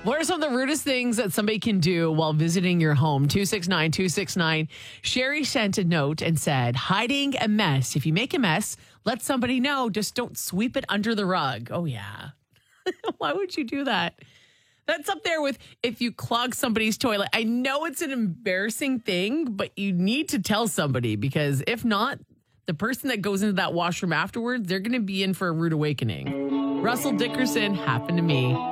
What are some of the rudest things that somebody can do while visiting your home? 269-269. Sherry sent a note and said, hiding a mess. If you make a mess, let somebody know. Just don't sweep it under the rug. Oh, yeah. Why would you do that? That's up there with if you clog somebody's toilet. I know it's an embarrassing thing, but you need to tell somebody, because if not, the person that goes into that washroom afterwards, they're going to be in for a rude awakening. Russell Dickerson, happened to me.